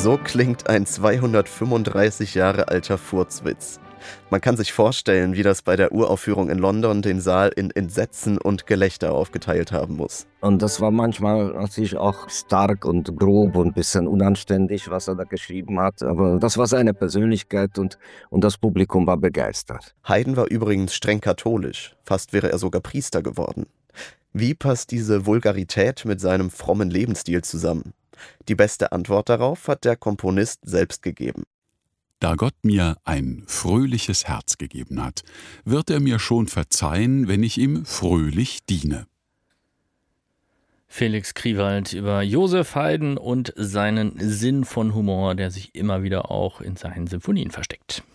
So klingt ein 235 Jahre alter Furzwitz. Man kann sich vorstellen, wie das bei der Uraufführung in London den Saal in Entsetzen und Gelächter aufgeteilt haben muss. Und das war manchmal natürlich auch stark und grob und ein bisschen unanständig, was er da geschrieben hat. Aber das war seine Persönlichkeit und das Publikum war begeistert. Haydn war übrigens streng katholisch, fast wäre er sogar Priester geworden. Wie passt diese Vulgarität mit seinem frommen Lebensstil zusammen? Die beste Antwort darauf hat der Komponist selbst gegeben. Da Gott mir ein fröhliches Herz gegeben hat, wird er mir schon verzeihen, wenn ich ihm fröhlich diene. Felix Kriewald über Joseph Haydn und seinen Sinn von Humor, der sich immer wieder auch in seinen Symphonien versteckt.